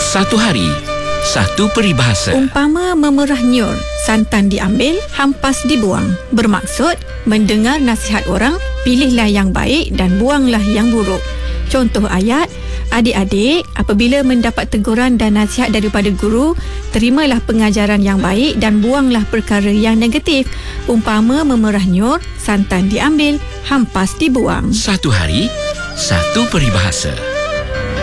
Satu hari, satu peribahasa. Umpama memerah nyur, santan diambil, hampas dibuang. Bermaksud, mendengar nasihat orang, pilihlah yang baik dan buanglah yang buruk. Contoh ayat, adik-adik, apabila mendapat teguran dan nasihat daripada guru, terimalah pengajaran yang baik dan buanglah perkara yang negatif. Umpama memerah nyur, santan diambil, hampas dibuang. Satu hari, satu peribahasa.